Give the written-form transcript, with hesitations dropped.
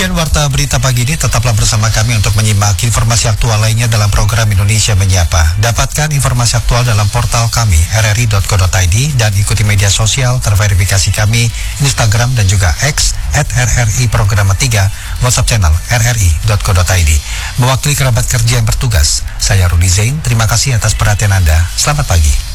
Demikian warta berita pagi ini, tetaplah bersama kami untuk menyimak informasi aktual lainnya dalam program Indonesia Menyapa. Dapatkan informasi aktual dalam portal kami rri.co.id dan ikuti media sosial terverifikasi kami Instagram dan juga X @RRI Programa 3, WhatsApp channel rri.co.id. Mewakili kerabat kerja yang bertugas, saya Rudi Zain, terima kasih atas perhatian Anda. Selamat pagi.